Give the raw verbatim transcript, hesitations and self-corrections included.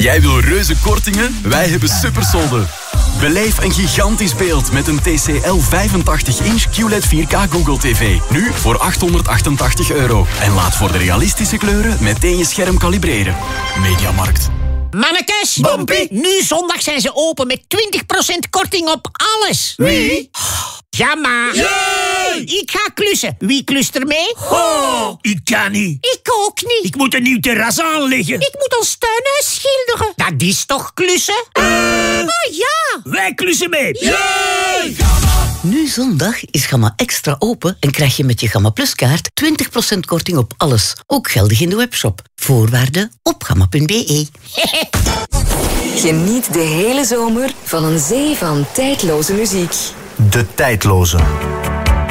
Jij wil reuze kortingen? Wij hebben supersolden. Beleef een gigantisch beeld met een T C L vijfentachtig inch Q L E D vier K Google T V. Nu voor achthonderdachtentachtig euro. En laat voor de realistische kleuren meteen je scherm kalibreren. Mediamarkt. Mannekes, Bompie. nu zondag zijn ze open met twintig procent korting op alles. Wie? Ja, maar. Jee! Ik ga klussen. Wie klust er mee? Oh, ik kan niet. Ik ook niet. Ik moet een nieuw terras aanleggen. Ik moet ons tuinhuis schilderen. Dat is toch klussen? Uh, oh ja. Wij klussen mee. Yay! Nu zondag is Gamma Extra open en krijg je met je Gamma Plus kaart twintig procent korting op alles. Ook geldig in de webshop. Voorwaarden op gamma punt b e. Geniet de hele zomer van een zee van tijdloze muziek. De tijdloze.